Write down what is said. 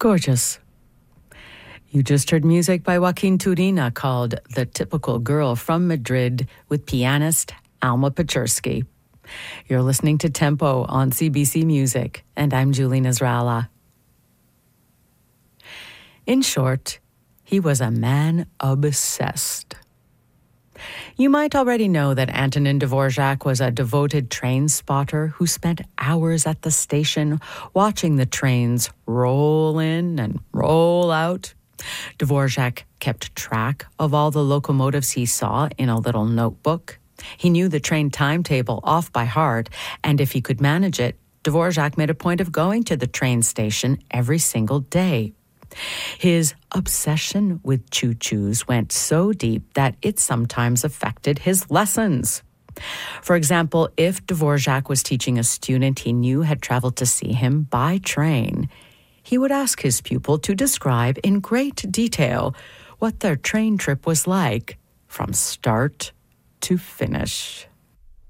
Gorgeous. You just heard music by Joaquin Turina called The Typical Girl from Madrid with pianist Alma Pachursky. You're listening to Tempo on CBC Music, and I'm Julie Nasrallah. In short, he was a man obsessed. You might already know that Antonin Dvorak was a devoted train spotter who spent hours at the station watching the trains roll in and roll out. Dvorak kept track of all the locomotives he saw in a little notebook. He knew the train timetable off by heart, and if he could manage it, Dvorak made a point of going to the train station every single day. His obsession with choo-choos went so deep that it sometimes affected his lessons. For example, if Dvorak was teaching a student he knew had traveled to see him by train, he would ask his pupil to describe in great detail what their train trip was like from start to finish.